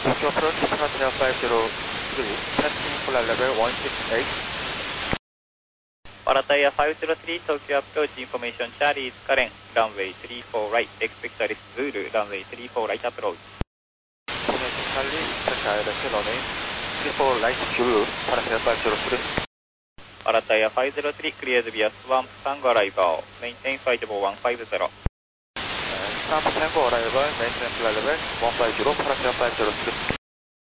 Tokyo approach, Paratea 503, passing flight level 168. Paratea 503, Tokyo approach, information Charlie is Karen, runway 34 right, expect Alice Zulu, runway 34 right approach. Information Charlie, Tokyo Island, runway 34 right, Zulu, Paratea 503. Paratea 503, cleared via Swamp Tango arrival, maintain flight level 150. Swamp Tango arrival, maintain flight level 150, Paratea 503.